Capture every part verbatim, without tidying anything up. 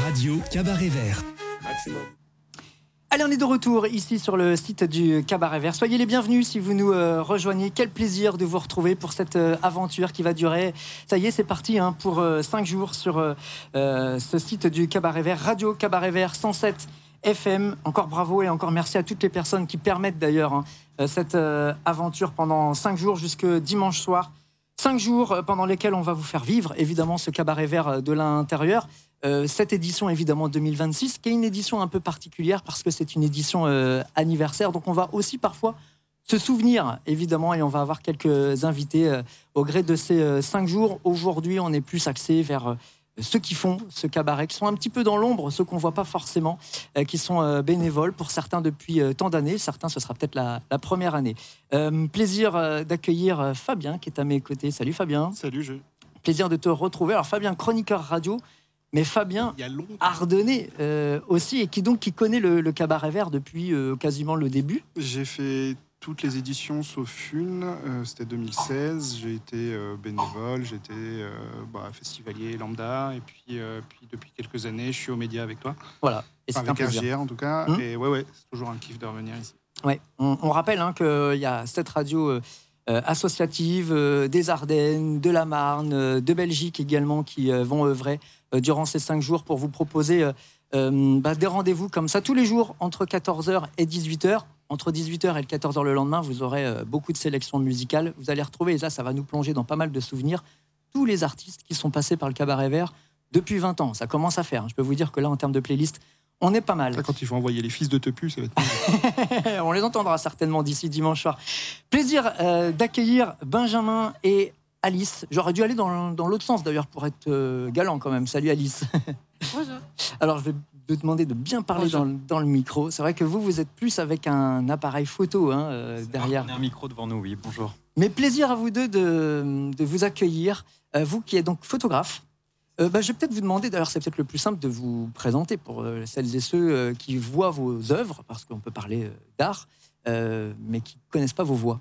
Radio Cabaret Vert. Maximum. Allez, on est de retour ici sur le site du Cabaret Vert. Soyez les bienvenus si vous nous euh, rejoignez. Quel plaisir de vous retrouver pour cette euh, aventure qui va durer. Ça y est, c'est parti hein, pour euh, cinq jours sur euh, euh, ce site du Cabaret Vert. Radio Cabaret Vert cent sept F M. Encore bravo et encore merci à toutes les personnes qui permettent d'ailleurs hein, cette euh, aventure pendant cinq jours jusque dimanche soir. Cinq jours pendant lesquels on va vous faire vivre évidemment ce Cabaret Vert de l'intérieur. Euh, cette édition évidemment deux mille vingt-six, qui est une édition un peu particulière parce que c'est une édition euh, anniversaire. Donc on va aussi parfois se souvenir évidemment et on va avoir quelques invités euh, au gré de ces euh, cinq jours. Aujourd'hui, on est plus axé vers euh, ceux qui font ce cabaret, qui sont un petit peu dans l'ombre, ceux qu'on ne voit pas forcément, euh, qui sont euh, bénévoles pour certains depuis euh, tant d'années. Certains, ce sera peut-être la, la première année. Euh, plaisir euh, d'accueillir euh, Fabien qui est à mes côtés. Salut Fabien. Salut, je... Plaisir de te retrouver. Alors Fabien, chroniqueur radio, mais Fabien Ardennais euh, aussi, et qui donc qui connaît le, le Cabaret Vert depuis euh, quasiment le début. J'ai fait toutes les éditions sauf une, euh, c'était deux mille seize, j'ai été euh, bénévole, j'étais euh, bah, festivalier lambda, et puis, euh, puis depuis quelques années, je suis aux médias avec toi. Voilà, et enfin, c'est un avec plaisir. R J R en tout cas, Hum. et ouais, ouais, c'est toujours un kiff de revenir ici. Ouais, on, on rappelle hein, qu'il y a cette radio euh, euh, associative euh, des Ardennes, de la Marne, euh, de Belgique également, qui euh, vont œuvrer euh, durant ces cinq jours pour vous proposer euh, euh, bah, des rendez-vous comme ça tous les jours entre quatorze heures et dix-huit heures. Entre dix-huit heures et le quatorze heures le lendemain, vous aurez euh, beaucoup de sélections musicales. Vous allez retrouver, et là, ça va nous plonger dans pas mal de souvenirs, tous les artistes qui sont passés par le Cabaret Vert depuis vingt ans. Ça commence à faire. Je peux vous dire que là, en termes de playlist, on est pas mal. Là, quand il faut envoyer les fils de Tepu, ça va être... On les entendra certainement d'ici dimanche soir. Plaisir euh, d'accueillir Benjamin et Alice. J'aurais dû aller dans, dans l'autre sens d'ailleurs pour être euh, galant quand même. Salut Alice. Bonjour. Alors je vais te demander de bien parler dans, dans le micro. C'est vrai que vous, vous êtes plus avec un appareil photo hein, euh, derrière. On a un micro devant nous, oui. Bonjour. Mais plaisir à vous deux de, de vous accueillir. Euh, vous qui êtes donc photographe. Euh, bah, je vais peut-être vous demander, d'ailleurs c'est peut-être le plus simple de vous présenter pour euh, celles et ceux euh, qui voient vos œuvres, parce qu'on peut parler euh, d'art, euh, mais qui ne connaissent pas vos voix.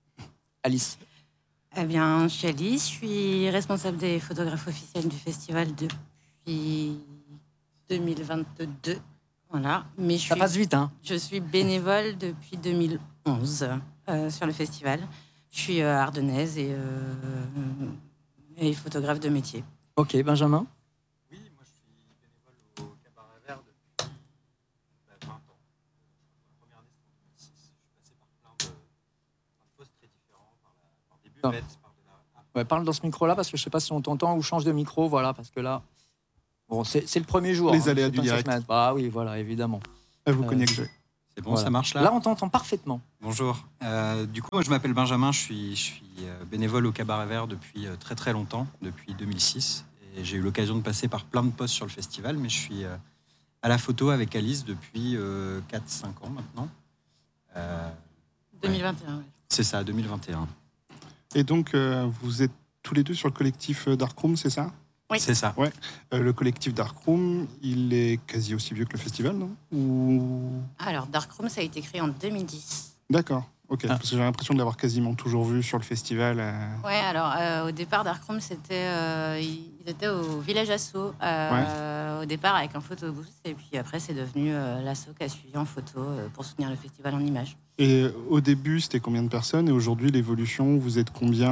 Alice. Eh bien, je suis Alice, je suis responsable des photographes officiels du festival depuis deux mille vingt-deux. Voilà. Mais je Ça suis, passe vite, hein. Je suis bénévole depuis deux mille onze euh, sur le festival. Je suis euh, ardennaise et, euh, et photographe de métier. Ok, Benjamin. Oui, moi je suis bénévole au Cabaret Vert depuis bah, vingt ans. La première année c'était en deux mille six. Je suis passé par plein de, plein de postes très différents, par, la, par des buvettes, par de la... Ah. Ouais, parle dans ce micro-là parce que je ne sais pas si on t'entend ou change de micro, voilà, parce que là, bon, c'est, c'est le premier jour. Les hein, aléas du direct. Ah oui, voilà, évidemment. Ah, vous Euh, cognac jeu. C'est bon, Voilà. ça marche là Là, on t'entend parfaitement. Bonjour. Euh, du coup, moi, je m'appelle Benjamin, je suis, je suis euh, bénévole au Cabaret Vert depuis euh, très très longtemps, depuis deux mille six. Et j'ai eu l'occasion de passer par plein de postes sur le festival, mais je suis euh, à la photo avec Alice depuis euh, quatre cinq ans maintenant. Euh, deux mille vingt et un, ouais. oui. C'est ça, deux mille vingt et un. Et donc, euh, vous êtes tous les deux sur le collectif Darkroom, c'est ça? Oui. C'est ça. Ouais. Euh, le collectif Darkroom, il est quasi aussi vieux que le festival, non? Ou... Alors, Darkroom, ça a été créé en deux mille dix. D'accord, ok. Ah. Parce que j'ai l'impression de l'avoir quasiment toujours vu sur le festival. Euh... Ouais, alors euh, au départ, Darkroom, c'était, euh, il était au village Asso, euh, au départ avec un photobooth, et puis après, c'est devenu euh, l'asso qui a suivi en photo euh, pour soutenir le festival en images. Et au début, c'était combien de personnes? Et aujourd'hui, l'évolution, vous êtes combien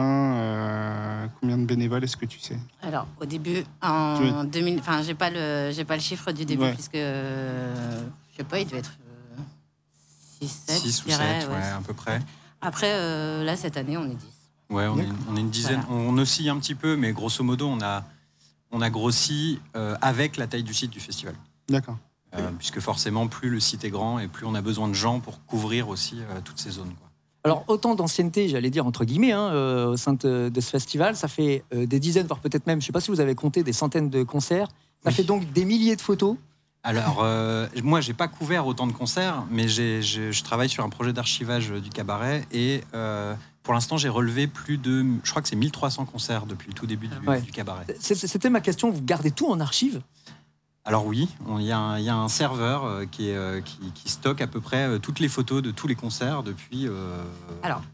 euh, Combien de bénévoles, est-ce que tu sais? Alors, au début, en Oui. deux mille, enfin, j'ai pas le, j'ai pas le chiffre du début, Ouais. puisque euh, je sais pas, il devait être euh, six, sept, six je ou dirais, sept, ouais. ouais, à peu près. Après, euh, là, cette année, on est dix. Ouais, on est, on est une dizaine. Voilà. On oscille un petit peu, mais grosso modo, on a, on a grossi euh, avec la taille du site du festival. D'accord. Euh, puisque forcément, plus le site est grand et plus on a besoin de gens pour couvrir aussi euh, toutes ces zones, quoi. Alors, autant d'ancienneté, j'allais dire entre guillemets, hein, euh, au sein de, de ce festival, ça fait euh, des dizaines, voire peut-être même, je ne sais pas si vous avez compté, des centaines de concerts. Ça Oui. fait donc des milliers de photos. Alors, euh, moi, j'ai pas couvert autant de concerts, mais j'ai, j'ai, je travaille sur un projet d'archivage du cabaret et euh, pour l'instant, j'ai relevé plus de, je crois que c'est mille trois cents concerts depuis le tout début du, Ouais. du cabaret. C'est- C'était ma question, vous gardez tout en archive? Alors oui, on- il y, a un- il y a un serveur euh, qui, est, euh, qui, qui stocke à peu près euh, toutes les photos de tous les concerts depuis. euh, Alors,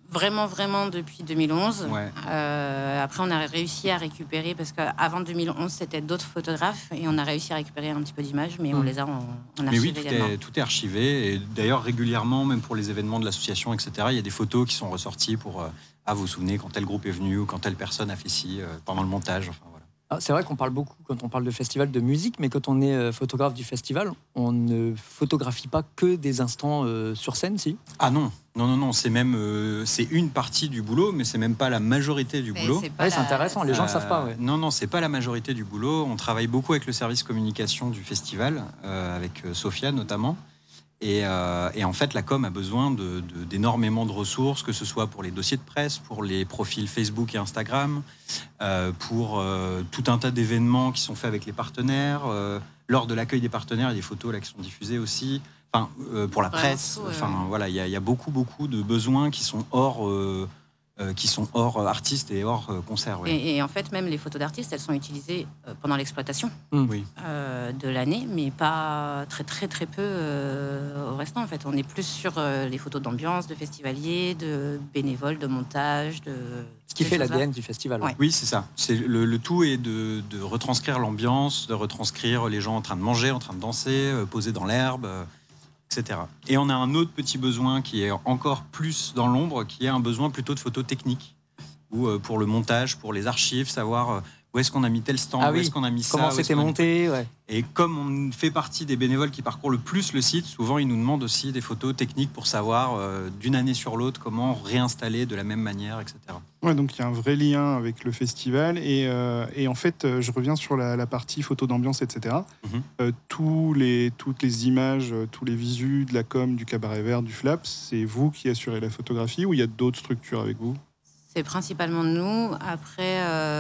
vraiment, vraiment depuis deux mille onze. Ouais. Euh, après, on a réussi à récupérer, parce qu'avant deux mille onze, c'était d'autres photographes, et on a réussi à récupérer un petit peu d'images, mais on les a en, en Mais oui, archive tout également. est, tout est archivé. Et d'ailleurs, régulièrement, même pour les événements de l'association, et cetera, il y a des photos qui sont ressorties pour... Euh, ah, vous vous souvenez, quand tel groupe est venu, ou quand telle personne a fait ci, euh, pendant le montage. Enfin, voilà. Ah, c'est vrai qu'on parle beaucoup quand on parle de festival de musique, mais quand on est euh, photographe du festival, on ne photographie pas que des instants euh, sur scène, si. Ah non, non, non, non, c'est même euh, c'est une partie du boulot, mais c'est même pas la majorité du Mais boulot. c'est pas Ouais, c'est la- intéressant, les gens ne Euh, savent pas. Ouais. Non, non, c'est pas la majorité du boulot. On travaille beaucoup avec le service communication du festival, euh, avec euh, Sophia notamment. Et, euh, et en fait, la com a besoin de, de- d'énormément de ressources, que ce soit pour les dossiers de presse, pour les profils Facebook et Instagram, euh, pour euh, tout un tas d'événements qui sont faits avec les partenaires. Euh, lors de l'accueil des partenaires, il y a des photos là qui sont diffusées aussi. Enfin, euh, pour la Vraiment presse. tout, ouais, Enfin, ouais. voilà, il y, a- il y a beaucoup, beaucoup de besoins qui sont hors, euh, euh, qui sont hors euh, artistes et hors euh, concert. Ouais. Et, et en fait, même les photos d'artistes, elles sont utilisées euh, pendant l'exploitation Oui. euh, de l'année, mais pas très très très peu euh, au restant. En fait, on est plus sur euh, les photos d'ambiance, de festivaliers, de bénévoles, de montage, de Ce qui ces fait choses-là. l'A D N du festival. Ouais. Oui, c'est ça. C'est le, le tout est de, de retranscrire l'ambiance, de retranscrire les gens en train de manger, en train de danser, euh, posés dans l'herbe, euh, et cetera. Et on a un autre petit besoin qui est encore plus dans l'ombre, qui est un besoin plutôt de photos techniques, ou euh, pour le montage, pour les archives, savoir euh, où est-ce qu'on a mis tel stand, Ah où oui. est-ce qu'on a mis ça. Comment où est-ce c'était qu'on a mis- monté, ouais. Et comme on fait partie des bénévoles qui parcourent le plus le site, souvent ils nous demandent aussi des photos techniques pour savoir euh, d'une année sur l'autre comment réinstaller de la même manière, et cetera. Ouais, donc il y a un vrai lien avec le festival. Et, euh, et en fait, euh, je reviens sur la, la partie photo d'ambiance, et cetera. Mhm. Euh, tous les, toutes les images, euh, tous les visus de la com, du Cabaret Vert, du Flap, c'est vous qui assurez la photographie ou il y a d'autres structures avec vous? C'est principalement nous. Après,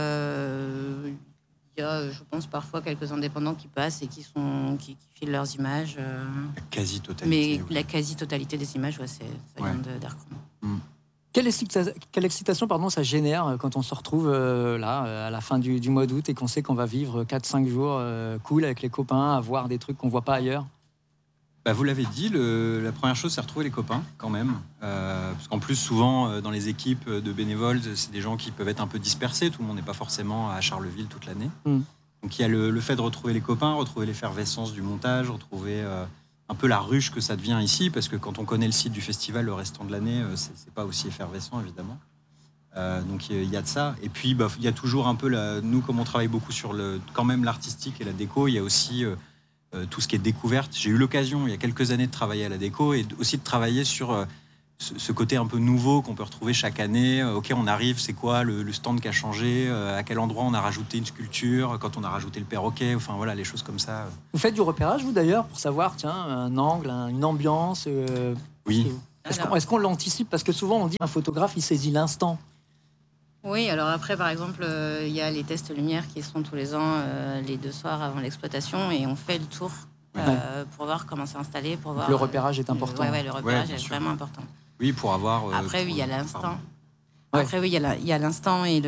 euh, il y a, je pense, parfois quelques indépendants qui passent et qui, sont, qui, qui filent leurs images. euh, La quasi-totalité. mais oui. la quasi-totalité des images, ouais, c'est, ça Ouais. vient de d'Aircom. Quelle, excita- quelle excitation pardon, ça génère euh, quand on se retrouve euh, là, euh, à la fin du, du mois d'août et qu'on sait qu'on va vivre quatre cinq jours euh, cool avec les copains, à voir des trucs qu'on voit pas ailleurs. Bah, vous l'avez dit, le- la première chose, c'est retrouver les copains, quand même. Euh, parce qu'en plus, souvent, euh, dans les équipes de bénévoles, c'est des gens qui peuvent être un peu dispersés. Tout le monde n'est pas forcément à Charleville toute l'année. Mm. Donc, il y a le, le fait de retrouver les copains, retrouver l'effervescence du montage, retrouver euh, un peu la ruche que ça devient ici. Parce que quand on connaît le site du festival le restant de l'année, euh, c'est c'est pas aussi effervescent, évidemment. Euh, donc, il y a de ça. Et puis, bah, il y a toujours un peu, la, nous, comme on travaille beaucoup sur le, quand même l'artistique et la déco, il y a aussi... euh, Euh, tout ce qui est découverte. J'ai eu l'occasion, il y a quelques années, de travailler à la déco et aussi de travailler sur euh, ce, ce côté un peu nouveau qu'on peut retrouver chaque année. Euh, ok, on arrive, c'est quoi le, le stand qui a changé, euh, à quel endroit on a rajouté une sculpture, quand on a rajouté le perroquet, enfin voilà, les choses comme ça. Vous faites du repérage, vous d'ailleurs, pour savoir, tiens, un angle, un- une ambiance euh, Oui, Est-ce Alors- qu'on, est-ce qu'on l'anticipe? Parce que souvent, on dit un photographe, il saisit l'instant. Oui, alors après, par exemple, euh, il y a les tests lumière qui sont tous les ans, euh, les deux soirs avant l'exploitation, et on fait le tour euh, pour voir comment c'est installé, pour voir. Le repérage est euh, important. Ouais, ouais, le repérage bien est sûr. vraiment important. oui, pour avoir... euh, Après, oui, pour- il y a l'instant. pardon. Ouais. Après, oui, il y a la- il y a l'instant et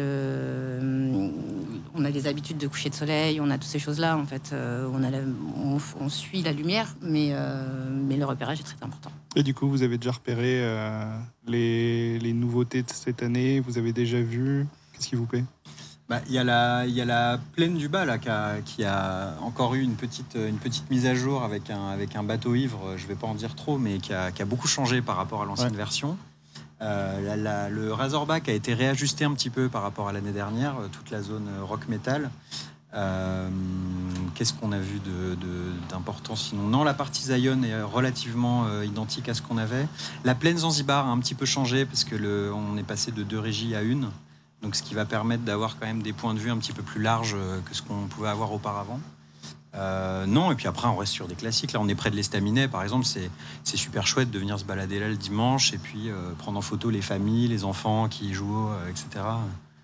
le. On a des habitudes de coucher de soleil, on a toutes ces choses-là, en fait. Euh, on, a la- on, on suit la lumière, mais, euh, mais le repérage est très important. Et du coup, vous avez déjà repéré euh, les, les nouveautés de cette année? Vous avez déjà vu? Qu'est-ce qui vous plaît? Bah, il y a la, il y a la plaine du bas là, qui, a, qui a encore eu une petite, une petite mise à jour avec un, avec un bateau ivre, je ne vais pas en dire trop, mais qui a, qui a beaucoup changé par rapport à l'ancienne Ouais. version. Euh, la- la- le Razorback a été réajusté un petit peu par rapport à l'année dernière, euh, toute la zone euh, rock metal. Euh, Qu'est-ce qu'on a vu de- de- d'important sinon? Non, la partie Zion est relativement euh, identique à ce qu'on avait. La plaine Zanzibar a un petit peu changé parce que le, on est passé de deux régies à une. Donc, ce qui va permettre d'avoir quand même des points de vue un petit peu plus larges euh, que ce qu'on pouvait avoir auparavant. Euh, non, et puis après, on reste sur des classiques. Là, on est près de l'Estaminet, par exemple. C'est, c'est super chouette de venir se balader là le dimanche et puis euh, prendre en photo les familles, les enfants qui y jouent, euh, et cetera.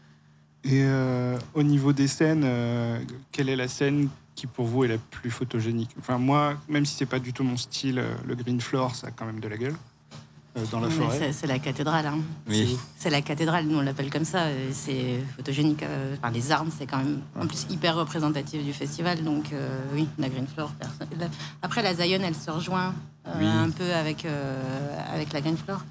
Et euh, au niveau des scènes, euh, quelle est la scène qui pour vous est la plus photogénique? Enfin, moi, même si c'est pas du tout mon style, euh, le green floor, ça a quand même de la gueule euh, dans la Mais forêt. c'est, c'est la cathédrale. Hein. Oui. C'est la cathédrale, nous on l'appelle comme ça. euh, C'est photogénique. euh, Enfin, les armes, c'est quand même en plus hyper représentatif du festival. Donc euh, oui, la Green Floor. personne- la- Après, la Zion, elle se rejoint euh, Oui. un peu avec, euh, avec la Green Floor.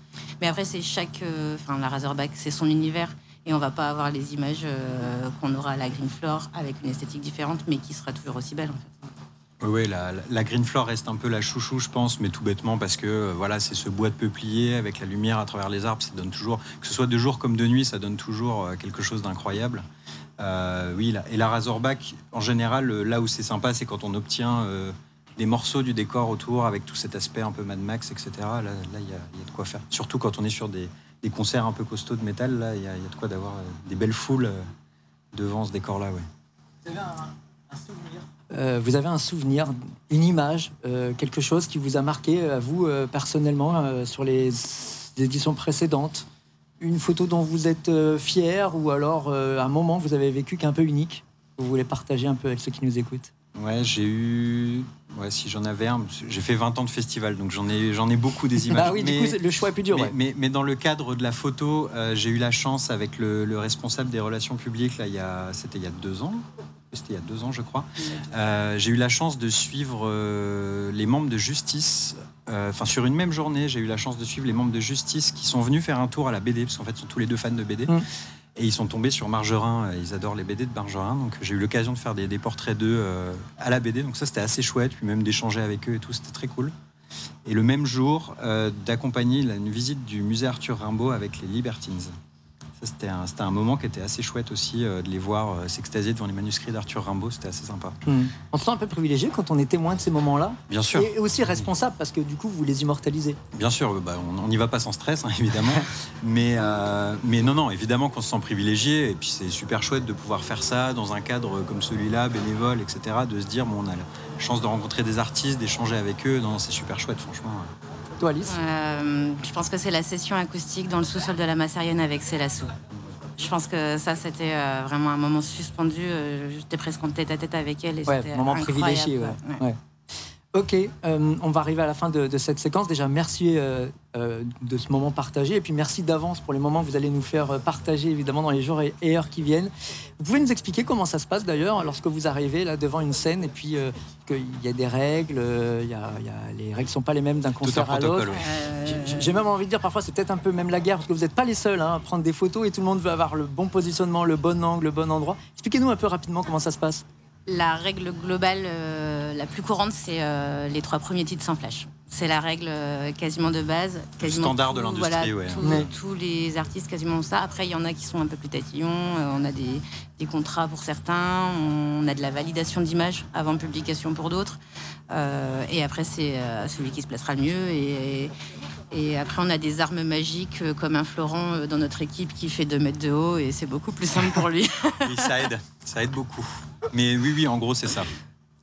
Mais après, c'est chaque. Enfin, euh, la Razorback, c'est son univers. Et on va pas avoir les images euh, qu'on aura à la Green Floor avec une esthétique différente, mais qui sera toujours aussi belle, en fait. Oui, la, la Green Floor reste un peu la chouchou, je pense, mais tout bêtement parce que euh, voilà, c'est ce bois de peuplier avec la lumière à travers les arbres. Ça donne toujours, que ce soit de jour comme de nuit, ça donne toujours euh, quelque chose d'incroyable. Euh, oui, la, et la Razorback, en général, là où c'est sympa, c'est quand on obtient euh, des morceaux du décor autour avec tout cet aspect un peu Mad Max, et cetera. Là, il y, y a de quoi faire. Surtout quand on est sur des, des concerts un peu costauds de métal, là, il y, y a de quoi d'avoir euh, des belles foules euh, devant ce décor-là. Ouais. Vous avez un, un souvenir euh, Vous avez un souvenir, une image, euh, quelque chose qui vous a marqué à vous euh, personnellement euh, sur les éditions précédentes? Une photo dont vous êtes euh, fier, ou alors euh, un moment que vous avez vécu qui est un peu unique, que vous voulez partager un peu avec ceux qui nous écoutent? Ouais, j'ai eu... Ouais, si j'en avais un... J'ai fait vingt ans de festival, donc j'en ai, j'en ai beaucoup des images. Ah oui, mais, du coup, le choix est plus dur. Mais, ouais. mais, mais dans le cadre de la photo, euh, j'ai eu la chance avec le, le responsable des relations publiques, là, il y a, c'était il y a deux ans. C'était il y a deux ans, je crois. Euh, j'ai eu la chance de suivre euh, les membres de Justice. Enfin, euh, sur une même journée, j'ai eu la chance de suivre les membres de Justice qui sont venus faire un tour à la B D, parce qu'en fait, ils sont tous les deux fans de B D. Mmh. Et ils sont tombés sur Margerin. Ils adorent les B D de Margerin. Donc, j'ai eu l'occasion de faire des, des portraits d'eux euh, à la B D. Donc, ça, c'était assez chouette. Puis même d'échanger avec eux et tout, c'était très cool. Et le même jour, euh, d'accompagner une visite du musée Arthur Rimbaud avec les Libertines. Ça, c'était un, c'était un moment qui était assez chouette aussi, euh, de les voir euh, s'extasier devant les manuscrits d'Arthur Rimbaud. C'était assez sympa. Mmh. On se sent un peu privilégié quand on est témoin de ces moments-là. Bien sûr. Et aussi responsable, parce que du coup, vous les immortalisez. Bien sûr, bah, on n'y va pas sans stress, hein, évidemment. mais, euh, mais non, non, évidemment qu'on se sent privilégié. Et puis c'est super chouette de pouvoir faire ça dans un cadre comme celui-là, bénévole, et cetera. De se dire, bon, on a la chance de rencontrer des artistes, d'échanger avec eux. Non, c'est super chouette, franchement. Toi, Alice euh, Je pense que c'est la session acoustique dans le sous-sol de la Massarienne avec Célassou. Je pense que ça, c'était euh, vraiment un moment suspendu. Euh, j'étais presque en tête-à-tête avec elle. Et ouais, c'était moment privilégié. Ouais. Ouais. Ouais. Ok, euh, on va arriver à la fin de, de cette séquence. Déjà, merci euh, euh, de ce moment partagé. Et puis, merci d'avance pour les moments que vous allez nous faire partager, évidemment, dans les jours et, et heures qui viennent. Vous pouvez nous expliquer comment ça se passe, d'ailleurs, lorsque vous arrivez là devant une scène et puis euh, qu'il y a des règles, euh, il y a, il y a, les règles ne sont pas les mêmes d'un concert à l'autre. Ouais. Euh... J'ai, j'ai même envie de dire, parfois, c'est peut-être un peu même la guerre, parce que vous n'êtes pas les seuls hein, à prendre des photos et tout le monde veut avoir le bon positionnement, le bon angle, le bon endroit. Expliquez-nous un peu rapidement comment ça se passe. La règle globale euh, la plus courante, c'est euh, les trois premiers titres sans flash. C'est la règle euh, quasiment de base. Quasiment le standard tout, de l'industrie, voilà, ouais. Tous, ouais. tous les artistes quasiment ont ça. Après, il y en a qui sont un peu plus tatillons. Euh, on a des, des contrats pour certains. On a de la validation d'images avant publication pour d'autres. Euh, et après, c'est euh, celui qui se placera le mieux. Et, et après, on a des armes magiques euh, comme un Florent euh, dans notre équipe qui fait deux mètres de haut. Et c'est beaucoup plus simple pour lui. Oui, ça aide. Ça aide beaucoup. Mais oui, oui, en gros, c'est ça.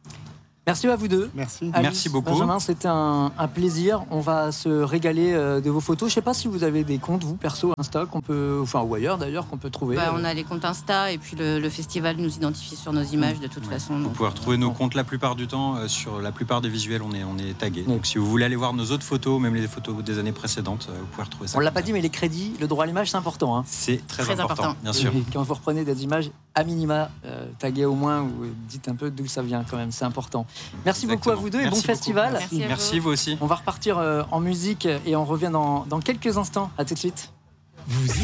Merci à vous deux. Merci. Alice, Merci beaucoup. Benjamin, c'était un, un plaisir. On va se régaler euh, de vos photos. Je ne sais pas si vous avez des comptes, vous, perso, Insta, qu'on peut, enfin, ou ailleurs d'ailleurs, qu'on peut trouver. Bah, on a les comptes Insta et puis le, le festival nous identifie sur nos images de toute ouais. façon. Vous donc, pouvez retrouver nos bon. comptes la plupart du temps. Euh, sur la plupart des visuels, on est, on est tagués. Oui. Donc si vous voulez aller voir nos autres photos, même les photos des années précédentes, euh, vous pouvez retrouver ça. On ne l'a pas dit, mais les crédits, le droit à l'image, c'est important. Hein. C'est très, Très important, important. bien sûr. Et quand vous reprenez des images à minima, euh, taguées au moins, ou dites un peu d'où ça vient quand même, c'est important. Merci Exactement. beaucoup à vous deux et Merci bon beaucoup. festival. Merci à vous. Merci, vous aussi. On va repartir euh, en musique et on revient dans, dans quelques instants. À tout de suite. Vous